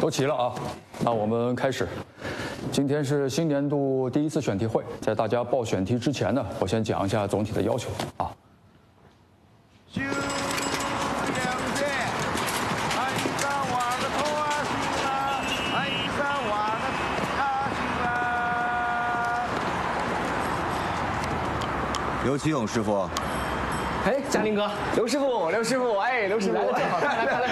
都齐了啊，那我们开始。今天是新年度第一次选题会，在大家报选题之前呢，我先讲一下总体的要求啊。 刘启勇师傅， 哎，嘉林哥，刘师傅，哎，刘师傅，来了，正好，快来，